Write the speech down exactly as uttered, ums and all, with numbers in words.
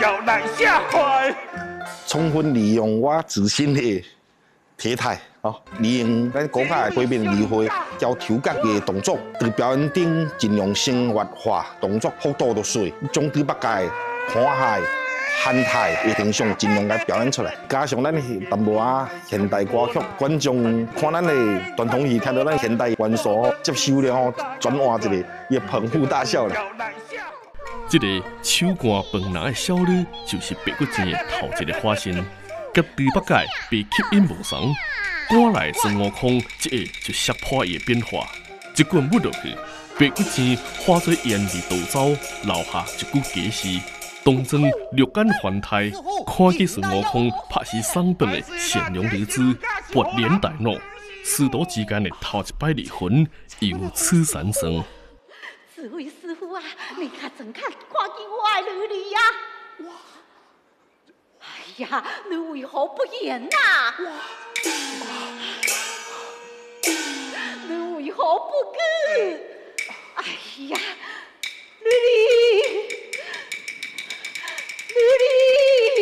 要来下怀。 充分利用我自身的体态，哦，利用咱国家的背面移会交抽角的动作，在表演顶尽量生活化，动作幅度都水，将对北界看海。 汉台的形象尽量来表演出来，加上咱淡薄仔现代歌曲，观众看咱的传统戏，听到咱现代元素，接受了后，转换一个也捧腹大笑了。 这个手竿饭拿的少女，就是白骨精的头一个化身，甲对北界被吸引无同，赶来孙悟空，这个就吓破伊的变化，一棍舞落去，白骨精化作烟里逃走，留下一具假尸。 当真六眼还胎，看见孙悟空拍死丧本的善良女子，勃然大怒，师徒之间的头一摆离婚由此产生。 这位师傅啊，你可怎看看见我的女儿呀？哇！哎呀，你为何不言呐、啊？你为何不顾？哎呀！